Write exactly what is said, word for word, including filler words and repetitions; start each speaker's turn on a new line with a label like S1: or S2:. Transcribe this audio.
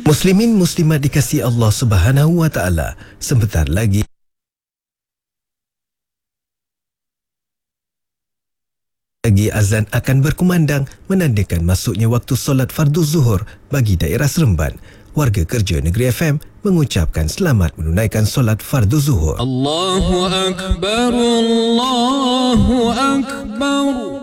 S1: Muslimin muslimat dikasihi Allah Subhanahu wa taala, sebentar lagi lagi azan akan berkumandang menandakan masuknya waktu solat fardu zuhur bagi daerah Seremban. Warga kerja Negeri F M mengucapkan selamat menunaikan solat fardu zuhur.
S2: Allahu Akbar, Allahu Akbar.